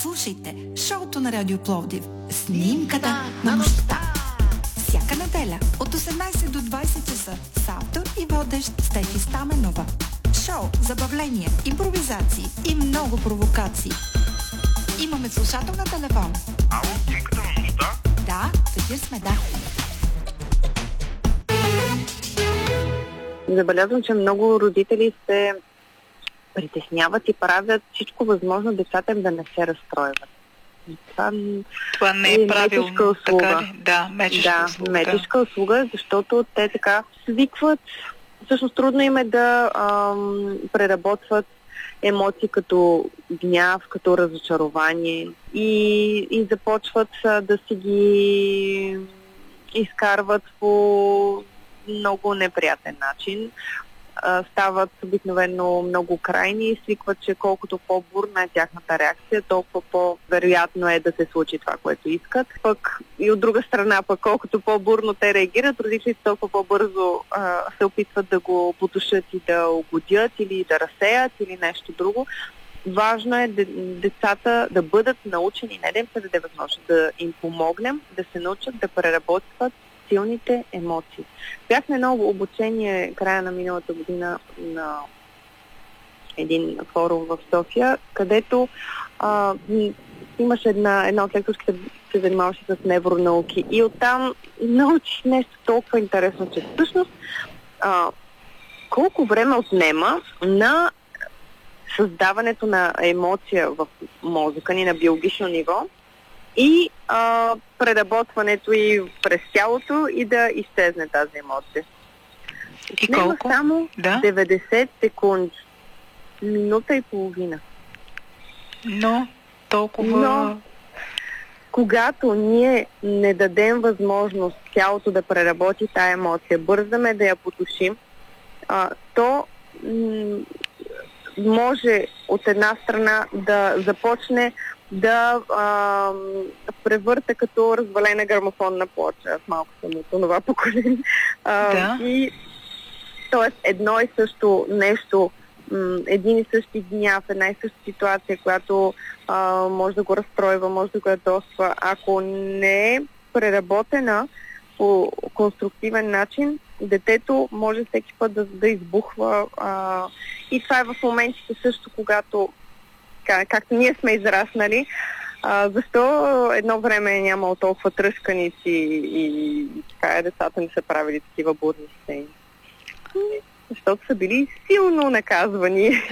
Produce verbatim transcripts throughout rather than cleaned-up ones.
Слушайте шоуто на Радио Пловдив. Снимката на нощта. Всяка неделя от осемнайсет до двайсет часа с автор и водещ Стефи Стаменова. Шоу, забавления, импровизации и много провокации. Имаме слушател на телефон. Ало, снимката на нощта? Да, в ефир сме, да. Забелязвам, че много родители се притесняват и правят всичко възможно децата им да не се разстройват. Това, Това не е правилно, така ли? Да, мечешка да, услуга. мечешка услуга, защото те така свикват. Всъщност трудно им е да ам, преработват емоции като гняв, като разочарование и, и започват а, да си ги изкарват по много неприятен начин. Стават обикновено много крайни и свикват, че колкото по-бурна е тяхната реакция, толкова по-вероятно е да се случи това, което искат. Пък и от друга страна, пък колкото по-бурно те реагират, родителите толкова по-бързо а, се опитват да го потушат и да угодят или да разсеят или нещо друго. Важно е децата да бъдат научени, не да им се даде възможност, да им помогнем да се научат да преработват силните емоции. Бях на едно обучение края на миналата година на един форум в София, където а, имаше една, една от лекторските, се занимаваше с невронауки и оттам научих нещо толкова интересно, че всъщност а, колко време отнема на създаването на емоция в мозъка ни на биологично ниво и а, преработването и през тялото и да изчезне тази емоция. И Нема колко? само Да? деветдесет секунди. Минута и половина. Но толкова... Но когато ние не дадем възможност тялото да преработи тая емоция, бързаме да я потушим, а, то м- може от една страна да започне да а, превърта като развалена грамофонна плоча. Аз малко съм от това поколение. А, да. И т.е. едно и също нещо, м- един и същи гняв, една и съща ситуация, която а, може да го разстройва, може да го ядосва. Ако не е преработена по конструктивен начин, детето може всеки път да, да избухва. А, и това е в моментите също, когато Как, както ние сме израснали, а, защо едно време е нямало толкова тръсканици и, и така децата не са правили такива бурни сцени? Защото са били силно наказвани.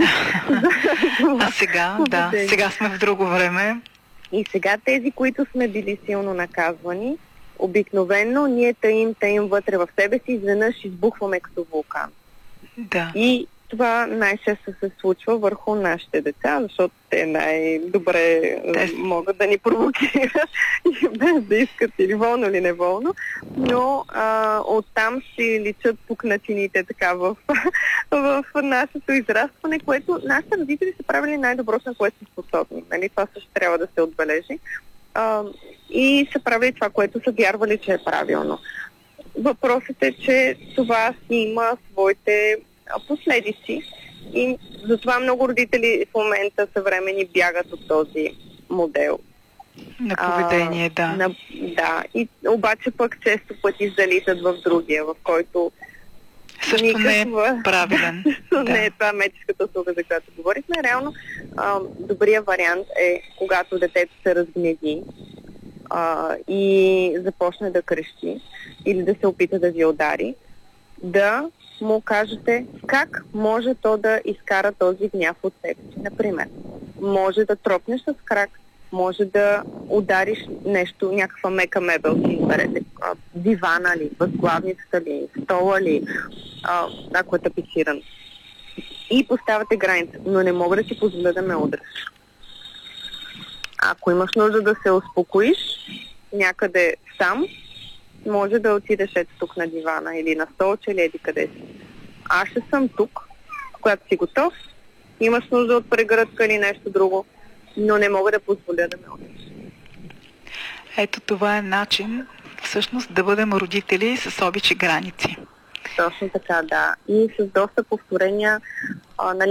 А сега, да, сега сме в друго време. И сега тези, които сме били силно наказвани, обикновено ние таим, таим вътре в себе си, изведнъж избухваме като вулкан. Да. И това най-често се случва върху нашите деца, защото те най-добре те... могат да ни провокират без да искат или волно или неволно, но а, оттам си личат пукнатините така в, в нашето израстване, което нашите родители са правили най-доброто, на което са способни. Нали? Това също трябва да се отбележи. А, и са правили това, което са вярвали, че е правилно. Въпросът е, че това си има своите последици и затова много родители в момента съвремени бягат от този модел. На поведение, а, да. На, да, и обаче пък често пъти залитат в другия, в който също никаква... не е правилен. да. Не е това меческата услуга, за която говорихме. Реално а, добрият вариант е, когато детето се разгневи а, и започне да крещи или да се опита да ви удари, да му кажете как може то да изкара този гняв от себе си. Например, може да тропнеш с крак, може да удариш нещо, някаква мека мебел си изберете. Дивана ли, възглавницата ли, стола ли, а, ако е тапициран. И поставяте граница, но не мога да си позволя да ме удреш. Ако имаш нужда да се успокоиш някъде сам, може да отидеш ето тук на дивана или на столче или еди къде си. Аз ще съм тук, когато си готов, имаш нужда от прегръдка или нещо друго, но не мога да позволя да ме удреш. Ето това е начин всъщност да бъдем родители с обичи граници. Точно така, да. И с доста повторения, а, нали,